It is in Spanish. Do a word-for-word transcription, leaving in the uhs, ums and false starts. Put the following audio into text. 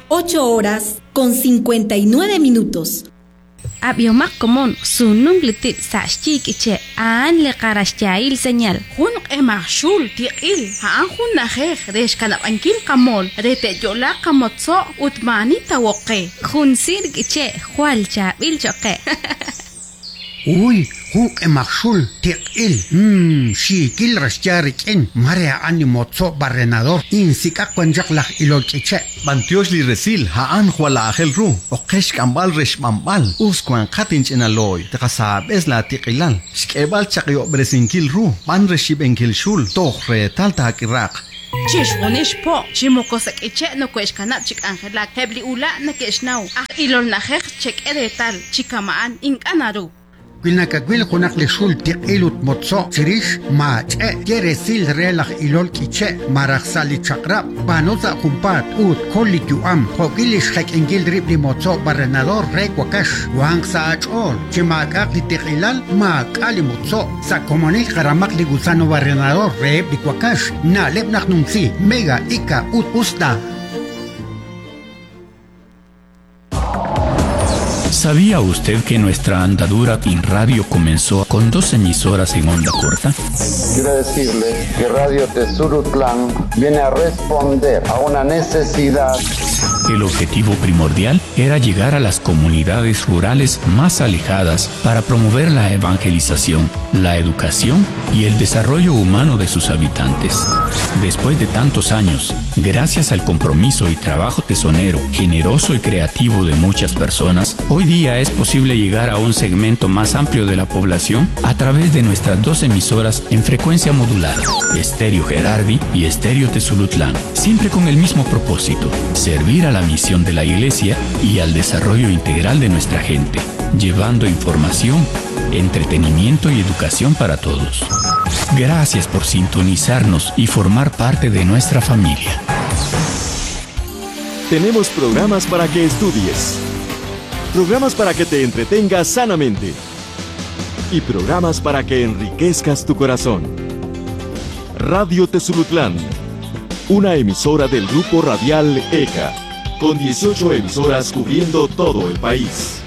ocho horas con cincuenta y nueve minutos. Abiomak komon sunung litit sashchik iche an le qarashchail señal hun emashul tiqil han hun najej resh kanab ankil kamol rete yola kamotso utmani tawoqe hun sirg iche hual chabil choqe. Uy, hun emashul tiqil hmm shikil rashcharikin marea animotso barrenador insika kwanjaklaj ilolchiche Bantiosh li resil haan huala ajel ru oqesh kambal resh mambal uskwan qatinch enaloy taqasab es la tiqilal shkebal chaqyo bresinkil ru ban reshibenkil shul tohre talta kiraq Chishunish po chimokosak iche no kwesh kanab chik angelak hebli ula nakeshnaw ak ilol najej chek edetal chikamaan inkanaru Quilnacaquil junakli shul tiqilut motso chirish ma che yeresil relaj ilol kiche maraxali chakra panoza kumpat ut kolitu am hokilish hek ingil ribli motso barrenador re kwakash wang sa achol chimakak li tiqilal ma kali motso sa komonil karamak li gusano barrenador re bi kwakash na lebnak nunsi mega ika ut usta. ¿Sabía usted que nuestra andadura en radio comenzó con dos emisoras en onda corta? Quiero decirle que Radio Tezulutlán viene a responder a una necesidad. El objetivo primordial era llegar a las comunidades rurales más alejadas para promover la evangelización, la educación y el desarrollo humano de sus habitantes. Después de tantos años, gracias al compromiso y trabajo tesonero, generoso y creativo de muchas personas, hoy día es posible llegar a un segmento más amplio de la población a través de nuestras dos emisoras en frecuencia modulada, Estéreo Gerardi y Estéreo Tezulutlán, siempre con el mismo propósito, servir a la misión de la Iglesia y al desarrollo integral de nuestra gente, llevando información, entretenimiento y educación para todos. Gracias por sintonizarnos y formar parte de nuestra familia. Tenemos programas para que estudies, programas para que te entretengas sanamente y programas para que enriquezcas tu corazón. Radio Tezulutlán, una emisora del grupo radial E C A, con dieciocho emisoras cubriendo todo el país.